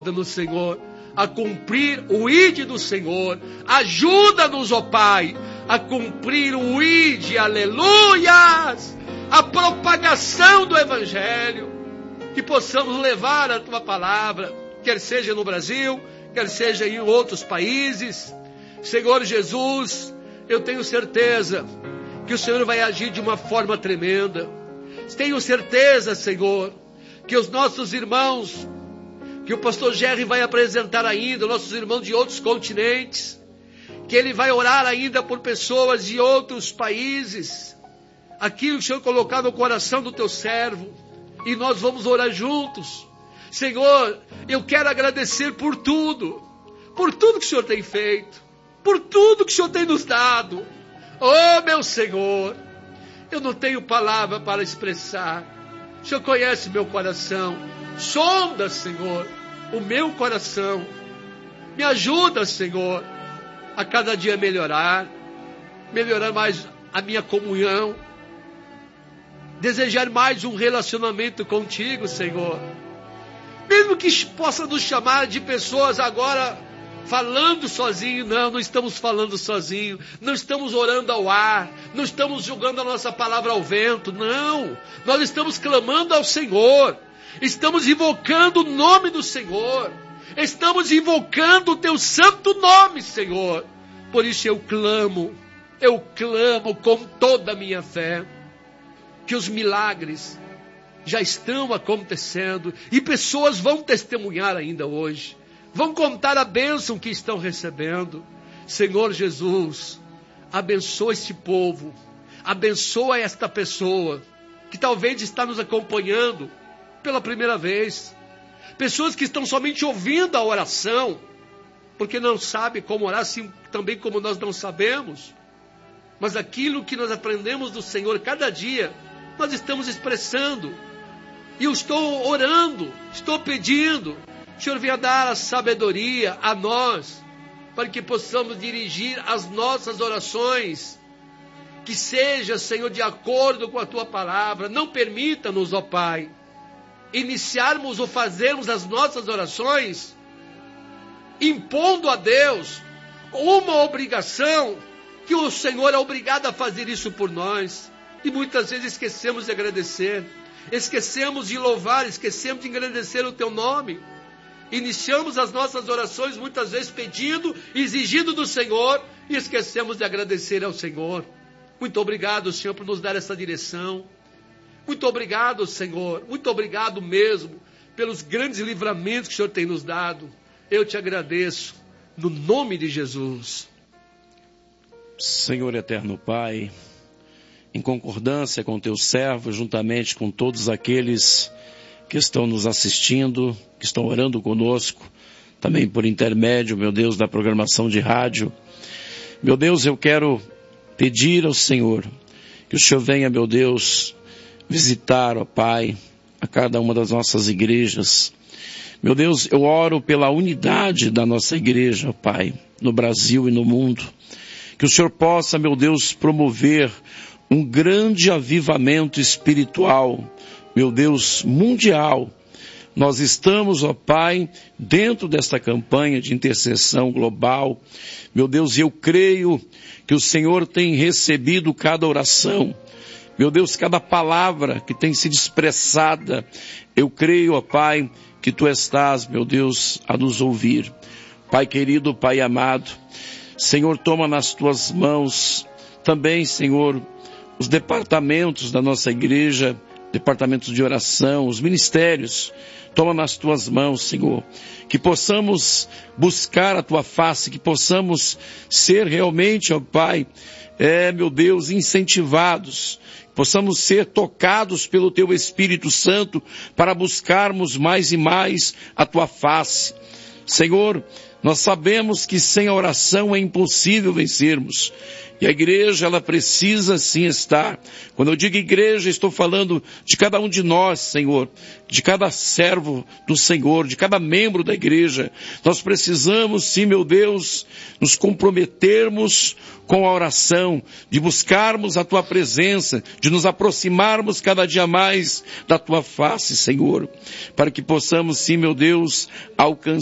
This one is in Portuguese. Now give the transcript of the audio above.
no Senhor, a cumprir o ide do Senhor. Ajuda-nos, ó Pai, a cumprir o ide, aleluias, a propagação do Evangelho, que possamos levar a Tua palavra, quer seja no Brasil, quer seja em outros países. Senhor Jesus, eu tenho certeza que o Senhor vai agir de uma forma tremenda. Tenho certeza, Senhor, que os nossos irmãos, que o pastor Jerry vai apresentar ainda, nossos irmãos de outros continentes, que ele vai orar ainda por pessoas de outros países, aquilo que o Senhor colocou no coração do teu servo, e nós vamos orar juntos. Senhor, eu quero agradecer por tudo que o Senhor tem feito, por tudo que o Senhor tem nos dado. Oh, meu Senhor, eu não tenho palavra para expressar. O Senhor conhece meu coração. Sonda, Senhor, o meu coração. Me ajuda, Senhor, a cada dia melhorar mais a minha comunhão, desejar mais um relacionamento contigo, Senhor. Mesmo que possa nos chamar de pessoas agora falando sozinho, não estamos falando sozinho, não estamos orando ao ar, não estamos jogando a nossa palavra ao vento, não. Nós estamos clamando ao Senhor, estamos invocando o nome do Senhor, estamos invocando o teu santo nome, Senhor. Por isso eu clamo com toda a minha fé, que os milagres já estão acontecendo, e pessoas vão testemunhar ainda hoje, vão contar a bênção que estão recebendo. Senhor Jesus, abençoa este povo, abençoa esta pessoa, que talvez está nos acompanhando pela primeira vez, pessoas que estão somente ouvindo a oração, porque não sabem como orar, assim também como nós não sabemos, mas aquilo que nós aprendemos do Senhor cada dia, nós estamos expressando, e eu estou orando, estou pedindo, o Senhor venha dar a sabedoria a nós, para que possamos dirigir as nossas orações, que seja, Senhor, de acordo com a Tua palavra. Não permita-nos, ó Pai, iniciarmos ou fazermos as nossas orações, impondo a Deus uma obrigação, que o Senhor é obrigado a fazer isso por nós, e muitas vezes esquecemos de agradecer, esquecemos de louvar, esquecemos de agradecer o Teu nome. Iniciamos as nossas orações muitas vezes pedindo, exigindo do Senhor, e esquecemos de agradecer ao Senhor. Muito obrigado, Senhor, por nos dar essa direção. Muito obrigado, Senhor, muito obrigado mesmo, pelos grandes livramentos que o Senhor tem nos dado. Eu te agradeço, no nome de Jesus. Senhor eterno Pai, em concordância com teu servo, juntamente com todos aqueles que estão nos assistindo, que estão orando conosco, também por intermédio, meu Deus, da programação de rádio. Meu Deus, eu quero pedir ao Senhor que o Senhor venha, meu Deus, visitar, ó Pai, a cada uma das nossas igrejas. Meu Deus, eu oro pela unidade da nossa igreja, ó Pai, no Brasil e no mundo. Que o Senhor possa, meu Deus, promover um grande avivamento espiritual, meu Deus, mundial. Nós estamos, ó Pai, dentro desta campanha de intercessão global. Meu Deus, eu creio que o Senhor tem recebido cada oração. Meu Deus, cada palavra que tem sido expressada. Eu creio, ó Pai, que Tu estás, meu Deus, a nos ouvir. Pai querido, Pai amado, Senhor, toma nas Tuas mãos também, Senhor, os departamentos da nossa igreja, departamentos de oração, os ministérios. Toma nas Tuas mãos, Senhor, que possamos buscar a Tua face, que possamos ser realmente, ó Pai, meu Deus, incentivados, possamos ser tocados pelo Teu Espírito Santo para buscarmos mais e mais a Tua face. Senhor, nós sabemos que sem a oração é impossível vencermos. E a igreja, ela precisa sim estar. Quando eu digo igreja, estou falando de cada um de nós, Senhor, de cada servo do Senhor, de cada membro da igreja. Nós precisamos, sim, meu Deus, nos comprometermos com a oração, de buscarmos a Tua presença, de nos aproximarmos cada dia mais da Tua face, Senhor, para que possamos, sim, meu Deus, alcançar